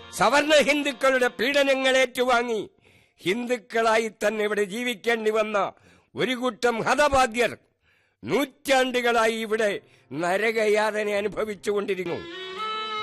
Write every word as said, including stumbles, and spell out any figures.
സവർണ ഹിന്ദുക്കളുടെ പീഡനങ്ങൾ ഏറ്റുവാങ്ങി ഹിന്ദുക്കളായി തന്നെ ഇവിടെ ജീവിക്കേണ്ടി വന്ന ഒരു കൂട്ടം ഹതഭാഗ്യർ നൂറ്റാണ്ടുകളായി ഇവിടെ നരകയാതന അനുഭവിച്ചുകൊണ്ടിരുന്നു.